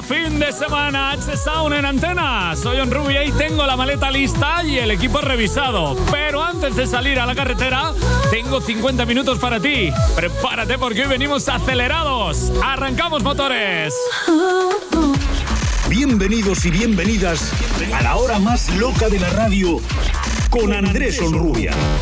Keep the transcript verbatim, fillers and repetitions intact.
Llega fin de semana H Sound en Antena. Soy Onrubia y tengo la maleta lista y el equipo revisado. Pero antes de salir a la carretera, tengo cincuenta minutos para ti. Prepárate porque hoy venimos acelerados. ¡Arrancamos motores! Bienvenidos y bienvenidas a la hora más loca de la radio con Andrés Onrubia.